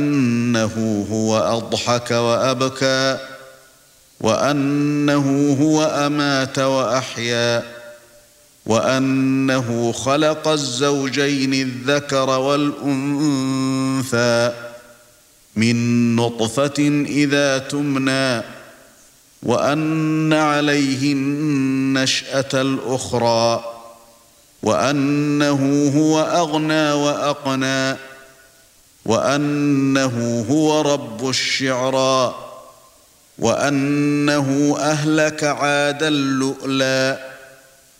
وأنه هو أضحك وأبكى وأنه هو أمات وأحيا وأنه خلق الزوجين الذكر والأنثى من نطفة إذا تمنى وأن عليه النشأة الأخرى وأنه هو أغنى وأقنى وأنه هو رب الشعرى وأنه أهلك عادا اللؤلؤ